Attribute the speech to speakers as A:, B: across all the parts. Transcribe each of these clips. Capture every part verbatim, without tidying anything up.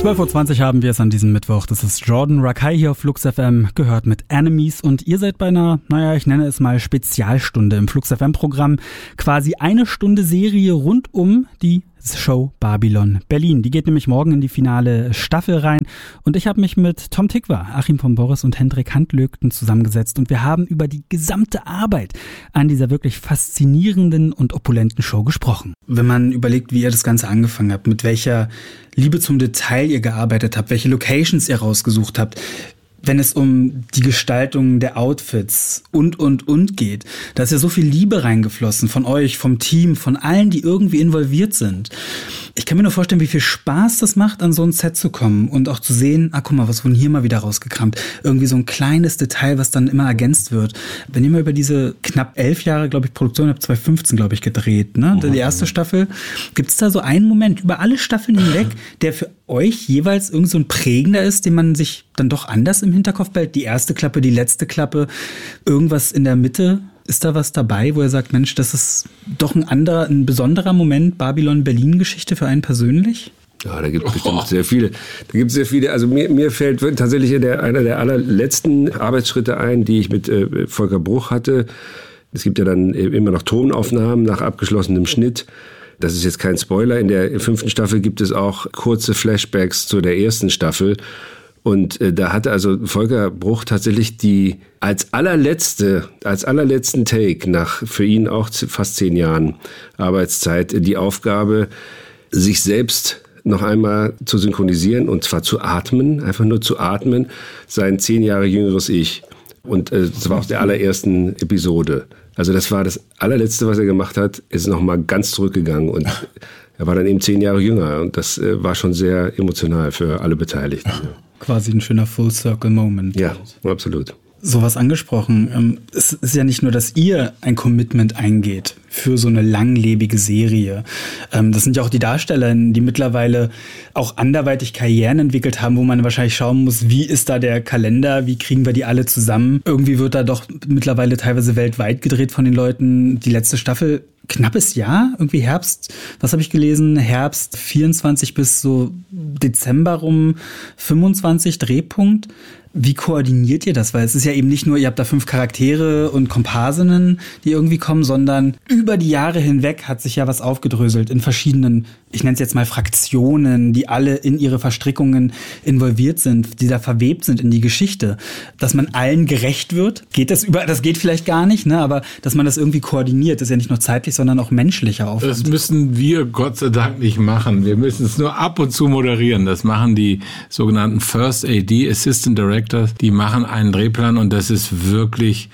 A: zwölf Uhr zwanzig haben wir es an diesem Mittwoch. Das ist Jordan Rakei hier auf Flux F M, gehört mit Enemies. Und ihr seid bei einer, naja, ich nenne es mal Spezialstunde im Flux F M-Programm. Quasi eine Stunde Serie rund um die Show Babylon Berlin. Die geht nämlich morgen in die finale Staffel rein. Und ich habe mich mit Tom Tikva, Achim von Boris und Hendrik Handlögten zusammengesetzt. Und wir haben über die gesamte Arbeit an dieser wirklich faszinierenden und opulenten Show gesprochen. Wenn man überlegt, wie ihr das Ganze angefangen habt, mit welcher Liebe zum Detail ihr gearbeitet habt, welche Locations ihr rausgesucht habt, wenn es um die Gestaltung der Outfits und, und, und geht. Da ist ja so viel Liebe reingeflossen von euch, vom Team, von allen, die irgendwie involviert sind. Ich kann mir nur vorstellen, wie viel Spaß das macht, an so ein Set zu kommen und auch zu sehen, ah, guck mal, was wurden hier mal wieder rausgekramt. Irgendwie so ein kleines Detail, was dann immer ergänzt wird. Wenn ihr mal über diese knapp elf Jahre, glaube ich, Produktion habt, zwanzig fünfzehn, glaube ich, gedreht, ne? Die erste Staffel. Gibt es da so einen Moment über alle Staffeln hinweg, der für euch jeweils irgend so ein prägender ist, den man sich dann doch anders im Hinterkopf behält? Die erste Klappe, die letzte Klappe, irgendwas in der Mitte? Ist da was dabei, wo ihr sagt, Mensch, das ist doch ein anderer, ein besonderer Moment Babylon-Berlin-Geschichte für einen persönlich?
B: Ja, da gibt es bestimmt sehr viele. Da gibt es sehr viele. Also mir, mir fällt tatsächlich der, einer der allerletzten Arbeitsschritte ein, die ich mit äh, Volker Bruch hatte. Es gibt ja dann immer noch Tonaufnahmen nach abgeschlossenem Schnitt. Das ist jetzt kein Spoiler. In der fünften Staffel gibt es auch kurze Flashbacks zu der ersten Staffel. Und äh, da hatte also Volker Bruch tatsächlich die als allerletzte, als allerletzten Take nach für ihn auch fast zehn Jahren Arbeitszeit die Aufgabe, sich selbst noch einmal zu synchronisieren und zwar zu atmen, einfach nur zu atmen, sein zehn Jahre jüngeres Ich. Und äh, das war aus der allerersten Episode. Also das war das allerletzte, was er gemacht hat, ist noch mal ganz zurückgegangen und er war dann eben zehn Jahre jünger und das äh, war schon sehr emotional für alle Beteiligten.
A: Quasi ein schöner Full-Circle-Moment.
B: Ja, absolut.
A: Sowas angesprochen. Es ist ja nicht nur, dass ihr ein Commitment eingeht für so eine langlebige Serie. Das sind ja auch die Darsteller, die mittlerweile auch anderweitig Karrieren entwickelt haben, wo man wahrscheinlich schauen muss, wie ist da der Kalender, wie kriegen wir die alle zusammen. Irgendwie wird da doch mittlerweile teilweise weltweit gedreht von den Leuten. Die letzte Staffel, knappes Jahr, irgendwie Herbst, was habe ich gelesen? Herbst vierundzwanzig bis so Dezember rum fünfundzwanzig Drehpunkt. Wie koordiniert ihr das? Weil es ist ja eben nicht nur, ihr habt da fünf Charaktere und Komparsinnen, die irgendwie kommen, sondern über die Jahre hinweg hat sich ja was aufgedröselt in verschiedenen, ich nenne es jetzt mal Fraktionen, die alle in ihre Verstrickungen involviert sind, die da verwebt sind in die Geschichte. Dass man allen gerecht wird, geht das über, das geht vielleicht gar nicht, ne? Aber dass man das irgendwie koordiniert, ist ja nicht nur zeitlich, sondern auch menschlicher Aufwand.
C: Das müssen wir Gott sei Dank nicht machen. Wir müssen es nur ab und zu moderieren. Das machen die sogenannten First A D, Assistant Director. Die machen einen Drehplan und das ist wirklich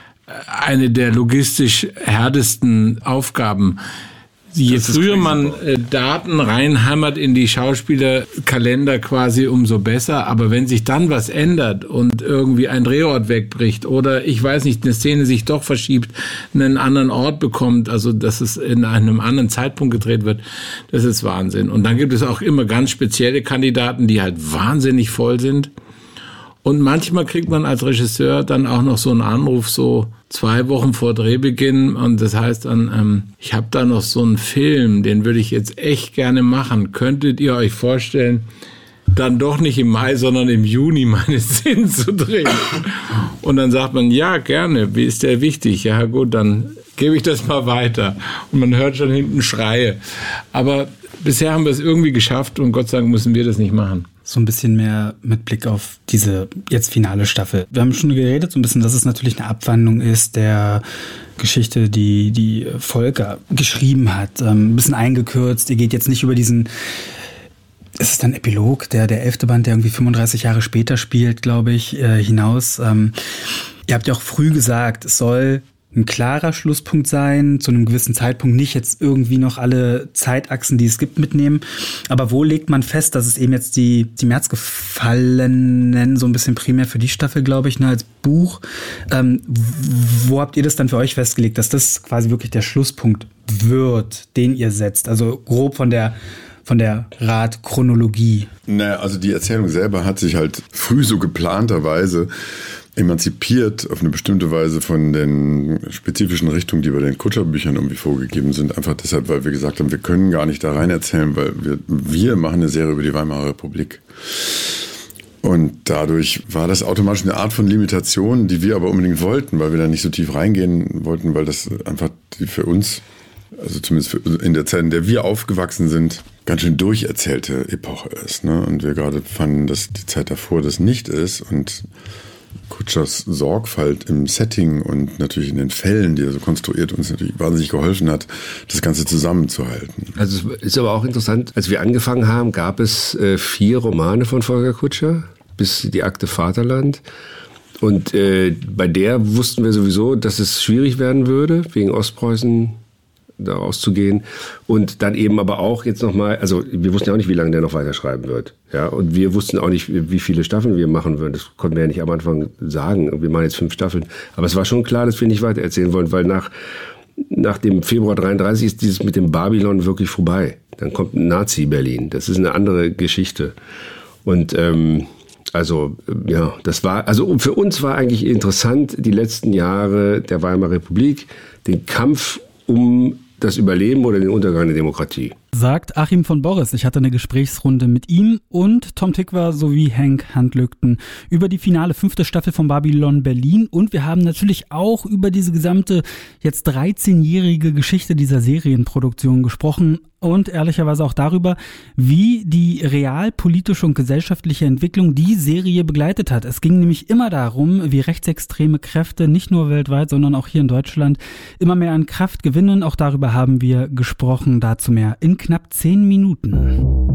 C: eine der logistisch härtesten Aufgaben. Je früher man äh, Daten reinhammert in die Schauspielerkalender quasi, umso besser. Aber wenn sich dann was ändert und irgendwie ein Drehort wegbricht oder ich weiß nicht, eine Szene sich doch verschiebt, einen anderen Ort bekommt, also dass es in einem anderen Zeitpunkt gedreht wird, das ist Wahnsinn. Und dann gibt es auch immer ganz spezielle Kandidaten, die halt wahnsinnig voll sind. Und manchmal kriegt man als Regisseur dann auch noch so einen Anruf, so zwei Wochen vor Drehbeginn. Und das heißt dann, ähm, ich habe da noch so einen Film, den würde ich jetzt echt gerne machen. Könntet ihr euch vorstellen, dann doch nicht im Mai, sondern im Juni meine Szenen zu drehen? Und dann sagt man, ja, gerne. Wie ist der wichtig? Ja gut, dann gebe ich das mal weiter. Und man hört schon hinten Schreie. Aber bisher haben wir es irgendwie geschafft und Gott sei Dank müssen wir das nicht machen.
A: So ein bisschen mehr mit Blick auf diese jetzt finale Staffel. Wir haben schon geredet, so ein bisschen, dass es natürlich eine Abwandlung ist der Geschichte, die die Volker geschrieben hat. Ähm, ein bisschen eingekürzt. Ihr geht jetzt nicht über diesen, es ist ein Epilog, der der elfte Band, der irgendwie fünfunddreißig Jahre später spielt, glaube ich, äh, hinaus. Ähm, ihr habt ja auch früh gesagt, es soll ein klarer Schlusspunkt sein, zu einem gewissen Zeitpunkt nicht jetzt irgendwie noch alle Zeitachsen, die es gibt, mitnehmen. Aber wo legt man fest, dass es eben jetzt die, die Märzgefallenen so ein bisschen primär für die Staffel, glaube ich, ne, als Buch. Ähm, wo habt ihr das dann für euch festgelegt, dass das quasi wirklich der Schlusspunkt wird, den ihr setzt? Also grob von der von der Radchronologie.
D: Naja, also die Erzählung selber hat sich halt früh so geplanterweise emanzipiert auf eine bestimmte Weise von den spezifischen Richtungen, die bei den Kutscher-Büchern irgendwie vorgegeben sind. Einfach deshalb, weil wir gesagt haben, wir können gar nicht da rein erzählen, weil wir, wir machen eine Serie über die Weimarer Republik. Und dadurch war das automatisch eine Art von Limitation, die wir aber unbedingt wollten, weil wir da nicht so tief reingehen wollten, weil das einfach die für uns, also zumindest für, in der Zeit, in der wir aufgewachsen sind, ganz schön durcherzählte Epoche ist. Ne? Und wir gerade fanden, dass die Zeit davor das nicht ist und Kutschers Sorgfalt im Setting und natürlich in den Fällen, die er so konstruiert, uns natürlich wahnsinnig geholfen hat, das Ganze zusammenzuhalten.
B: Also es ist aber auch interessant, als wir angefangen haben, gab es äh, vier Romane von Volker Kutscher, bis die Akte Vaterland. Und äh, bei der wussten wir sowieso, dass es schwierig werden würde, wegen Ostpreußen da rauszugehen. Und dann eben aber auch jetzt nochmal, also wir wussten ja auch nicht, wie lange der noch weiterschreiben wird. Ja, und wir wussten auch nicht, wie viele Staffeln wir machen würden. Das konnten wir ja nicht am Anfang sagen. Wir machen jetzt fünf Staffeln. Aber es war schon klar, dass wir nicht weitererzählen wollen, weil nach, nach dem Februar dreiunddreißig ist dieses mit dem Babylon wirklich vorbei. Dann kommt Nazi-Berlin. Das ist eine andere Geschichte. Und ähm, also ja, das war, also für uns war eigentlich interessant, die letzten Jahre der Weimarer Republik, den Kampf um das Überleben oder den Untergang der Demokratie.
A: Sagt Achim von Boris. Ich hatte eine Gesprächsrunde mit ihm und Tom Tykwer sowie Henk Handlügten über die finale fünfte Staffel von Babylon Berlin. Und wir haben natürlich auch über diese gesamte jetzt dreizehnjährige Geschichte dieser Serienproduktion gesprochen und ehrlicherweise auch darüber, wie die realpolitische und gesellschaftliche Entwicklung die Serie begleitet hat. Es ging nämlich immer darum, wie rechtsextreme Kräfte nicht nur weltweit, sondern auch hier in Deutschland immer mehr an Kraft gewinnen. Auch darüber haben wir gesprochen, dazu mehr in knapp zehn Minuten.